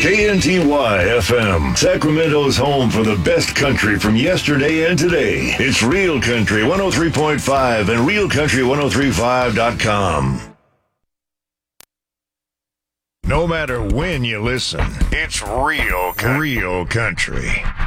KNTY FM, Sacramento's home for the best country from yesterday and today. It's Real Country 103.5 and RealCountry1035.com. No matter when you listen, it's Real Country.